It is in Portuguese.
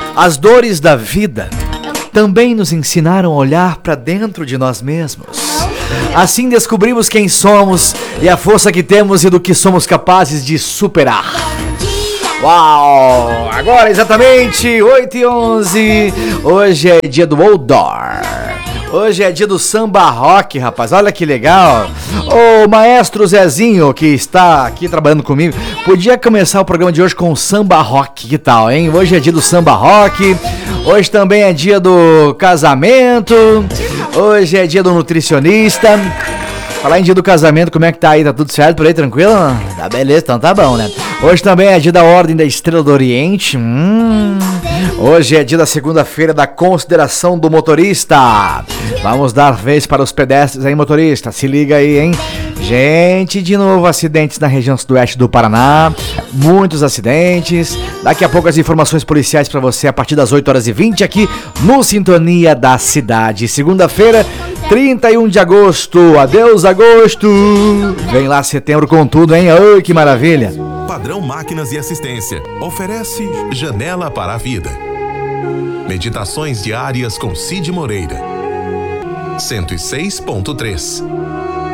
As dores da vida também nos ensinaram a olhar para dentro de nós mesmos. Assim descobrimos quem somos e a força que temos e do que somos capazes de superar. Uau! Agora exatamente 8h11. Hoje é dia do outdoor. Hoje é dia do samba rock, rapaz. Olha que legal. O maestro Zezinho, que está aqui trabalhando comigo, podia começar o programa de hoje com samba rock. Que tal, hein? Hoje é dia do samba rock. Hoje também é dia do casamento. Hoje é dia do nutricionista. Falar em dia do casamento, como é que tá aí? Tá tudo certo por aí, tranquilo? Tá beleza, então tá bom, né? Hoje também é dia da Ordem da Estrela do Oriente. Hoje é dia da segunda-feira da consideração do motorista. Vamos dar vez para os pedestres aí, motorista. Se liga aí, hein? Gente, de novo acidentes na região sudoeste do Paraná. Muitos acidentes. Daqui a pouco as informações policiais para você a partir das 8h20 aqui no Sintonia da Cidade. Segunda-feira, 31 de agosto. Adeus, agosto. Vem lá setembro com tudo, hein? Oi, que maravilha. Padrão Máquinas e Assistência oferece Janela para a Vida. Meditações diárias com Cid Moreira. 106.3.